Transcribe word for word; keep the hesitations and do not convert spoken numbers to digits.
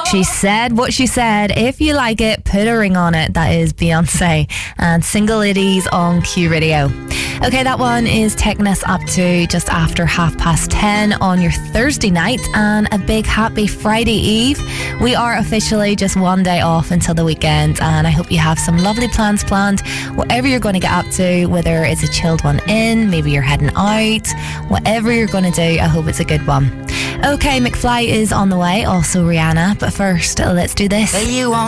She said what she said. If you like it, put a ring on it. That is Beyonce and Single Ladies on Q Radio. Okay, that one is taking us up to just after half past ten on your Thursday night, and a big happy Friday Eve. We are officially just one day off until the weekend, and I hope you have some lovely plans planned. Whatever you're going to get up to, whether it's a chilled one in, maybe you're heading out, whatever you're going to do, I hope it's a good one. Okay, McFly is on the way, also Rihanna, but first, let's do this. You won't